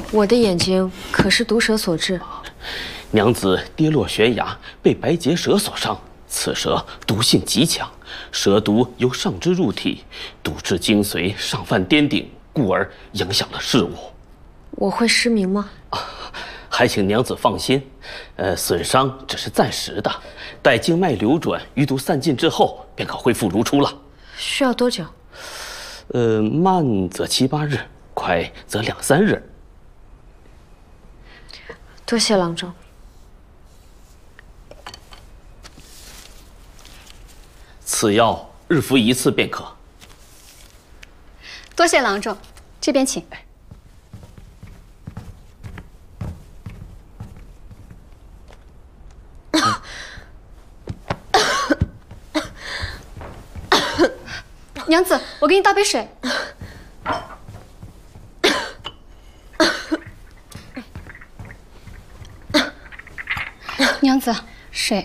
我的眼睛可是毒蛇所致。 娘子跌落悬崖，被白结蛇所伤。此蛇毒性极强，蛇毒由上肢入体，毒至精髓，上犯颠顶，故而影响了视物。 我会失明吗？ 还请娘子放心，损伤只是暂时的，待经脉流转，余毒散尽之后，便可恢复如初了。 需要多久？ 慢则7、8日，快则2、3日。 多谢郎中。 此药日服1次便可。 多谢郎中，这边请。娘子，我给你倒杯水。娘子，水。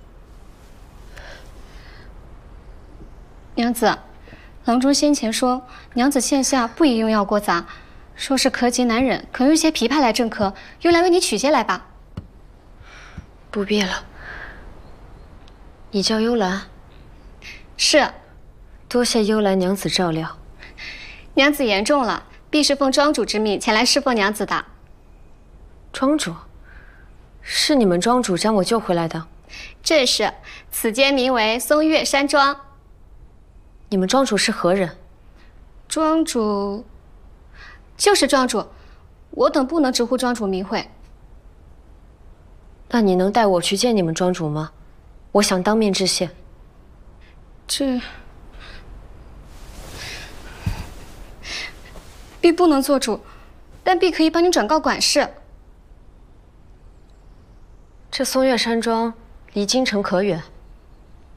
娘子，郎中先前说，娘子现下不宜用药过杂，说是咳疾难忍，可用一些枇杷来镇咳，用来为你取些来吧。 不必了。你叫幽兰？ 是。 多谢幽兰娘子照料。 娘子言重了，必是奉庄主之命前来侍奉娘子的。 庄主？是你们庄主将我救回来的？ 正是，此间名为松月山庄。 你们庄主是何人？ 庄主就是庄主，我等不能直呼庄主名讳。 那你能带我去见你们庄主吗？我想当面致谢。 这婢不能做主，但婢可以帮你转告管事。 这松月山庄离京城可远？